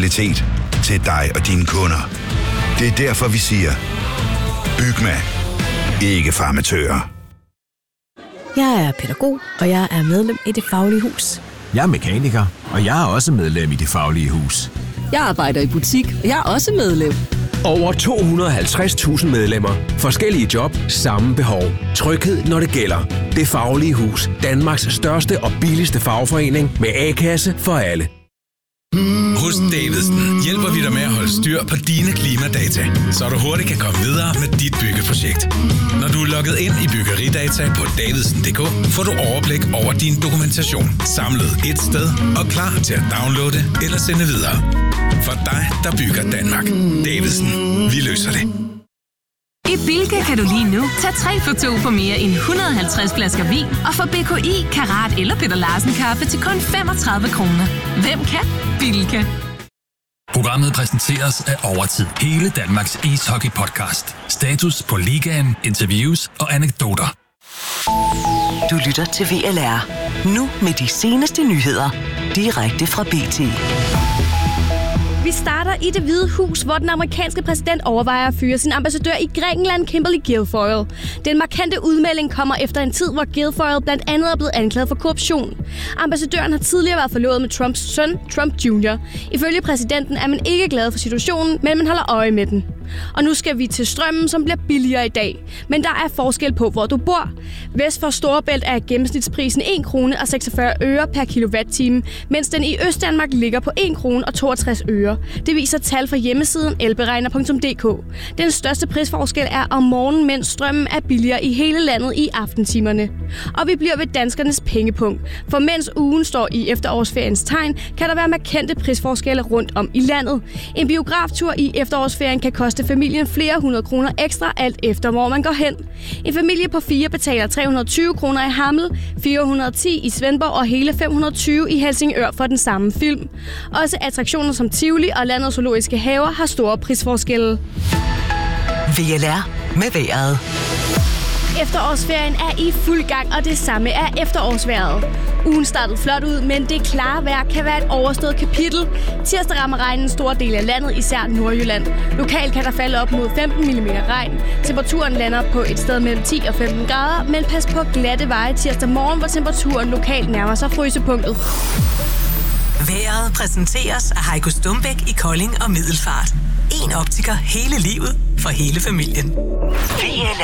kvalitet til dig og dine kunder. Det er derfor, vi siger, Bygma. Ikke farmatører. Jeg er pædagog, og jeg er medlem i Det Faglige Hus. Jeg er mekaniker, og jeg er også medlem i Det Faglige Hus. Jeg arbejder i butik, og jeg er også medlem. Over 250.000 medlemmer. Forskellige job, samme behov. Tryghed, når det gælder. Det Faglige Hus. Danmarks største og billigste fagforening med A-kasse for alle. Hos Davidsen hjælper vi dig med at holde styr på dine klimadata, så du hurtigt kan komme videre med dit byggeprojekt. Når du er logget ind i byggeridata på davidsen.dk, får du overblik over din dokumentation samlet et sted og klar til at downloade eller sende videre. For dig, der bygger Danmark. Davidsen. Vi løser det. I Bilka kan du lige nu tage 3 for 2 på mere end 150 flasker vin og få BKI, Karat eller Peter Larsen kaffe til kun 35 kroner. Hvem kan? Bilka. Programmet præsenteres af Overtid. Hele Danmarks ishockey-podcast. Status på ligaen, interviews og anekdoter. Du lytter til VLR. Nu med de seneste nyheder. Direkte fra BT. Vi starter i Det Hvide Hus, hvor den amerikanske præsident overvejer at fyre sin ambassadør i Grækenland, Kimberly Guilfoyle. Den markante udmelding kommer efter en tid, hvor Guilfoyle blandt andet er blevet anklaget for korruption. Ambassadøren har tidligere været forlovet med Trumps søn, Trump Jr. Ifølge præsidenten er man ikke glad for situationen, men man holder øje med den. Og nu skal vi til strømmen, som bliver billigere i dag. Men der er forskel på, hvor du bor. Vest for Storebælt er gennemsnitsprisen 1 krone og 46 øre per kilowatt-time, mens den i Østdanmark ligger på 1 krone og 62 øre. Det viser tal fra hjemmesiden elberegner.dk. Den største prisforskel er om morgenen, mens strømmen er billigere i hele landet i aftentimerne. Og vi bliver ved danskernes pengepunkt. For mens ugen står i efterårsferiens tegn, kan der være markante prisforskelle rundt om i landet. En biograftur i efterårsferien kan koste familien flere 100 kroner ekstra, alt efter hvor man går hen. En familie på 4 betaler 320 kroner i Hammel, 410 i Svendborg og hele 520 i Helsingør for den samme film. Også attraktioner som Tivoli og landets zoologiske haver har store prisforskelle. VLR med vejret. Efterårsferien er i fuld gang, og det samme er efterårsvejret. Ugen startede flot ud, men det klare vejr kan være et overstået kapitel. Tirsdag rammer regnen en stor del af landet, især Nordjylland. Lokalt kan der falde op mod 15 mm regn. Temperaturen lander på et sted mellem 10 og 15 grader, men pas på glatte veje tirsdag morgen, hvor temperaturen lokalt nærmer sig frysepunktet. Vejret præsenteres af Heiko Stumbæk i Kolding og Middelfart. En optiker hele livet for hele familien. VLR.